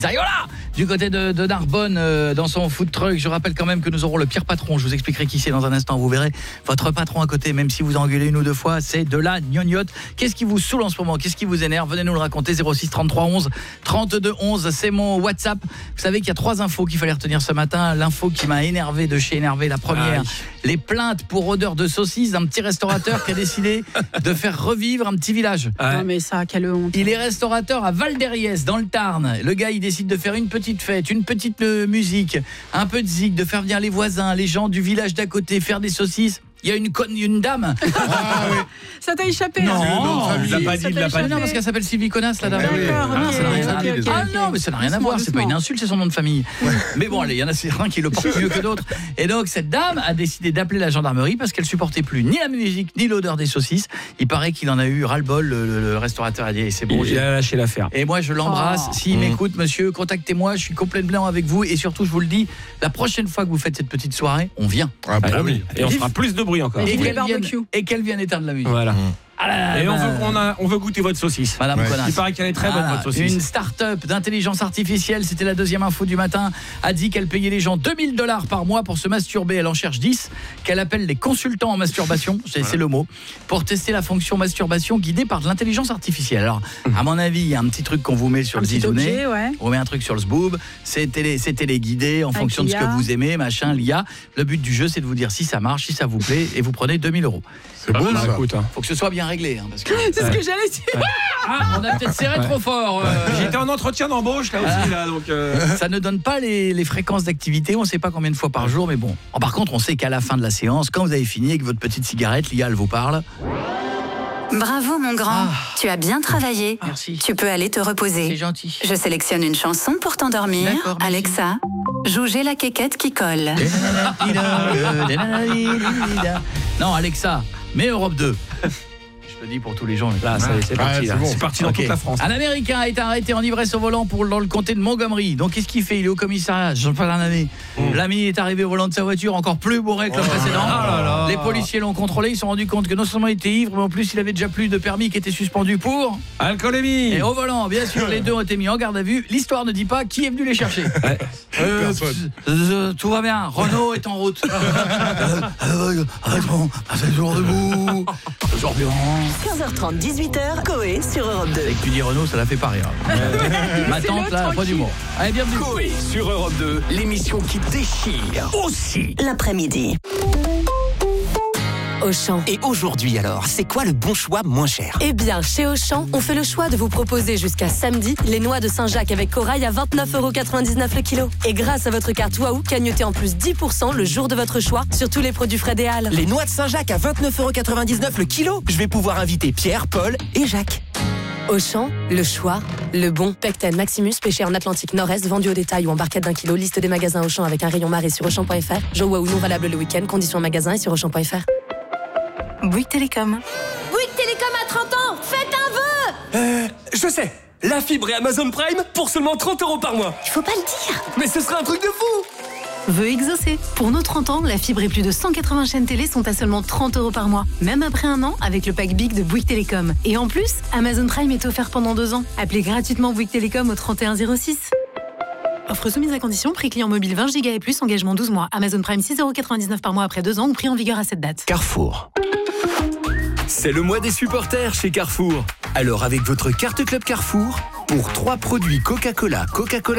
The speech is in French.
Zayola du côté de Narbonne dans son food truck. Je rappelle quand même que nous aurons le pire patron. Je vous expliquerai qui c'est dans un instant. Vous verrez votre patron à côté, même si vous engueulez une ou deux fois, c'est de la gnognotte. Qu'est-ce qui vous saoule en ce moment? Qu'est-ce qui vous énerve? Venez nous le raconter. 06 33 11 32 11, c'est mon WhatsApp. Vous savez qu'il y a 3 infos qu'il fallait retenir ce matin. L'info qui m'a énervé de chez Énervé, la première, les plaintes pour odeur de saucisse d'un petit restaurateur qui a décidé de faire revivre un petit village. Non mais ça, quelle honte. Il est restaurateur à Val-d'Heriès dans le Tarn. Le gars, il décide de faire une petite fête, une petite musique, un peu de zig, de faire venir les voisins, les gens du village d'à côté, faire des saucisses. Il y a une dame. Ah oui. Ça t'a échappé. Non, il l'a pas dit, Non, parce qu'elle s'appelle Sylvie Connasse, la dame. D'accord, ok, ça n'a rien à ok, voir. ok, Ah ok. non, mais ça n'a rien à voir, c'est pas une insulte, c'est son nom de famille. Mais bon, allez, il y en a certains qui le portent mieux que d'autres. Et donc cette dame a décidé d'appeler la gendarmerie parce qu'elle supportait plus ni la musique ni l'odeur des saucisses. Il paraît qu'il en a eu ras-le-bol, le restaurateur a dit c'est bon, Il a lâché l'affaire. et moi je l'embrasse. S'il m'écoute, monsieur, contactez-moi, je suis complet blanc avec vous. Et surtout, je vous le dis, la prochaine fois que vous faites cette petite soirée, on vient. Ah, promis. Et on fera plus de bruit encore. Et vive les qu'elle barbecues. vienne éteindre la musique. Voilà. Ah là là, Et bah, on veut goûter votre saucisse. Madame Ouais. Connasse. Il paraît qu'elle est très bonne, Voilà, votre saucisse. une start-up d'intelligence artificielle, c'était la deuxième info du matin, a dit qu'elle payait les gens $2000 par mois pour se masturber. Elle en cherche 10, qu'elle appelle les consultants en masturbation, c'est le mot, pour tester la fonction masturbation guidée par de l'intelligence artificielle. Alors, à mon avis, il y a un petit truc qu'on vous met sur Un le petit zizounet, objet, ouais. on met un truc sur le zboob, c'est téléguidé en fonction de ce que l'IA. vous aimez, machin, l'IA. Le but du jeu, c'est de vous dire si ça marche, si ça vous plaît, et vous prenez 2000 €. C'est beau Bah, ça. écoute, hein. Faut que ce soit bien réglé, hein, parce que... C'est ce que j'allais dire. Ah, on a peut-être serré trop fort. J'étais en entretien d'embauche là aussi là, donc Ça ne donne pas les fréquences d'activité, on ne sait pas combien de fois par jour, mais bon. Par contre, on sait qu'à la fin de la séance, quand vous avez fini avec votre petite cigarette, l'IA, elle vous parle. Bravo mon grand, tu as bien travaillé. Merci. Tu peux aller te reposer. C'est gentil. Je sélectionne une chanson pour t'endormir. D'accord, merci. Alexa, jougez la quéquette qui colle. Non, Alexa, mais Europe 2. Je le dis pour tous les gens. là, ça y est, c'est parti. c'est là. bon. C'est parti dans Ok. toute la France. Un Américain a été arrêté en ivresse au volant dans le comté de Montgomery. Donc qu'est-ce qu'il fait? Il est au commissariat. L'ami est arrivé au volant de sa voiture encore plus bourré que le précédent. Les policiers l'ont contrôlé. Ils se sont rendus compte que non seulement il était ivre, mais en plus il avait déjà plus de permis qui était suspendu pour. Alcoolémie. Et au volant, bien sûr, les deux ont été mis en garde à vue. L'histoire ne dit pas qui est venu les chercher. Personne. Tout va bien. Renault est en route. Arrêtons. C'est toujours debout. Toujours bien. 15h30, 18h, Coé sur Europe 2. Dès que tu dis Renault, ça la fait pas rire. Ma tante, là, pas d'humour. Allez, bienvenue. Coé sur Europe 2, l'émission qui déchire aussi. L'après-midi. Auchan. Et aujourd'hui alors, c'est quoi le bon choix moins cher? Eh bien, chez Auchan, on fait le choix de vous proposer jusqu'à samedi les noix de Saint-Jacques avec corail à 29,99 € le kilo. Et grâce à votre carte Waouh, cagnotez en plus 10% le jour de votre choix sur tous les produits Fred et Hall. Les noix de Saint-Jacques à 29,99 € le kilo. Je vais pouvoir inviter Pierre, Paul et Jacques. Auchan, le choix, le bon. Pecten Maximus, pêché en Atlantique Nord-Est, vendu au détail ou en barquette d'1 kilo. Liste des magasins Auchan avec un rayon marée sur Auchan.fr. Jeux Waouh non valable le week-end. Conditions en magasin et sur Auchan.fr. Bouygues Télécom. Bouygues Télécom à 30 ans, faites un vœu. Je sais, la fibre et Amazon Prime pour seulement 30 € par mois. Il faut pas le dire. Mais ce serait un truc de fou. Vœu exaucé. Pour nos 30 ans, la fibre et plus de 180 chaînes télé sont à seulement 30 € par mois. Même après un an, avec le pack Big de Bouygues Télécom. Et en plus, Amazon Prime est offert pendant 2 ans. Appelez gratuitement Bouygues Télécom au 3106. Offre soumise à condition, prix client mobile 20 Go et plus, engagement 12 mois. Amazon Prime 6,99 € par mois après 2 ans ou prix en vigueur à cette date. Carrefour. C'est le mois des supporters chez Carrefour. Alors avec votre carte Club Carrefour, pour 3 produits Coca-Cola